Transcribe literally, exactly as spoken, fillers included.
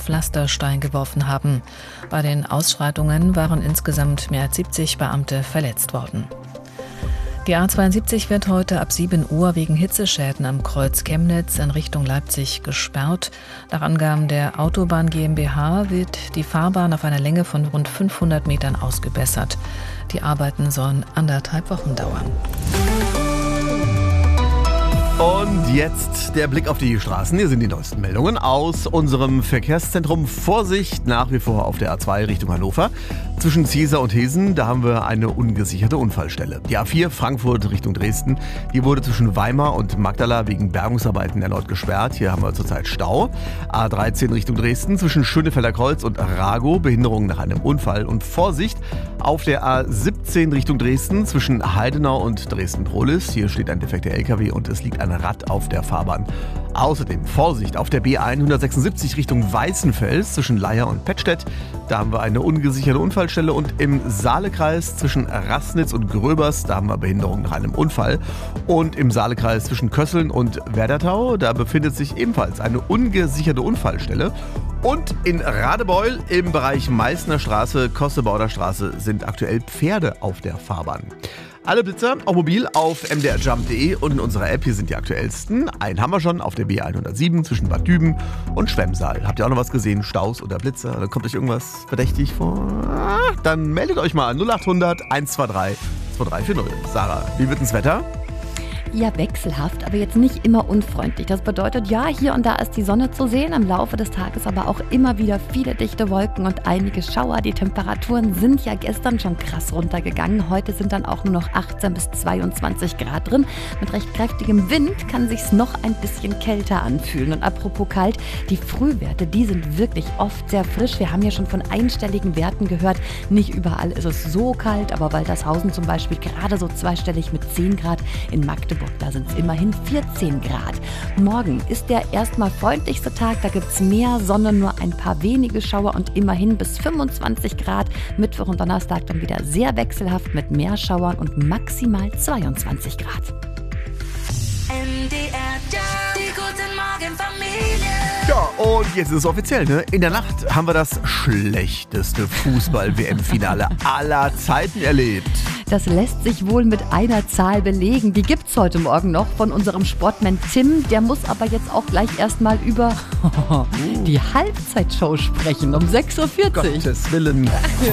Pflasterstein geworfen haben. Bei den Ausschreitungen waren insgesamt mehr als siebzig Beamte verletzt worden. Die A zweiundsiebzig wird heute ab sieben Uhr wegen Hitzeschäden am Kreuz Chemnitz in Richtung Leipzig gesperrt. Nach Angaben der Autobahn GmbH wird die Fahrbahn auf einer Länge von rund fünfhundert Metern ausgebessert. Die Arbeiten sollen anderthalb Wochen dauern. Und jetzt der Blick auf die Straßen. Hier sind die neuesten Meldungen aus unserem Verkehrszentrum. Vorsicht nach wie vor auf der A zwei Richtung Hannover. Zwischen Ziesar und Hesen, da haben wir eine ungesicherte Unfallstelle. Die A vier Frankfurt Richtung Dresden, die wurde zwischen Weimar und Magdala wegen Bergungsarbeiten erneut gesperrt. Hier haben wir zurzeit Stau. A dreizehn Richtung Dresden zwischen Schönefelder Kreuz und Ragow, Behinderung nach einem Unfall. Und Vorsicht auf der A siebzehn Richtung Dresden zwischen Heidenau und Dresden-Prolis. Hier steht ein defekter L K W und es liegt ein Rad auf der Fahrbahn. Außerdem Vorsicht auf der B hundertsechsundsiebzig Richtung Weißenfels zwischen Leier und Pettstedt. Da haben wir eine ungesicherte Unfallstelle und im Saalekreis zwischen Rassnitz und Gröbers, da haben wir Behinderung nach einem Unfall. Und im Saalekreis zwischen Kösseln und Werdertau, da befindet sich ebenfalls eine ungesicherte Unfallstelle. Und in Radebeul im Bereich Meißner Straße, Kossebauder Straße sind aktuell Pferde auf der Fahrbahn. Alle Blitzer, auch mobil, auf m d r jump punkt d e und in unserer App. Hier sind die aktuellsten. Einen haben wir schon auf der B hundertsieben zwischen Bad Düben und Schwemmsaal. Habt ihr auch noch was gesehen? Staus oder Blitzer? Dann kommt euch irgendwas verdächtig vor? Dann meldet euch mal an null achthundert hundertzweiunddreißig zweiunddreißig vierzig. Sarah, wie wird das Wetter? Ja, wechselhaft, aber jetzt nicht immer unfreundlich. Das bedeutet, ja, hier und da ist die Sonne zu sehen, im Laufe des Tages aber auch immer wieder viele dichte Wolken und einige Schauer. Die Temperaturen sind ja gestern schon krass runtergegangen. Heute sind dann auch nur noch achtzehn bis zweiundzwanzig Grad drin. Mit recht kräftigem Wind kann sich's noch ein bisschen kälter anfühlen. Und apropos kalt, die Frühwerte, die sind wirklich oft sehr frisch. Wir haben ja schon von einstelligen Werten gehört. Nicht überall ist es so kalt, aber Waltershausen zum Beispiel gerade so zweistellig mit zehn Grad, in Magdeburg da sind es immerhin vierzehn Grad. Morgen ist der erstmal freundlichste Tag, da gibt es mehr Sonne, nur ein paar wenige Schauer und immerhin bis fünfundzwanzig Grad. Mittwoch und Donnerstag dann wieder sehr wechselhaft mit mehr Schauern und maximal zweiundzwanzig Grad. M D R, die guten Morgen Familie. Ja, und jetzt ist es offiziell, ne? In der Nacht haben wir das schlechteste Fußball-W M-Finale aller Zeiten erlebt. Das lässt sich wohl mit einer Zahl belegen. Die gibt's heute Morgen noch von unserem Sportman Tim. Der muss aber jetzt auch gleich erstmal über die Halbzeitshow sprechen um sechs Uhr vierzig. Gottes Willen.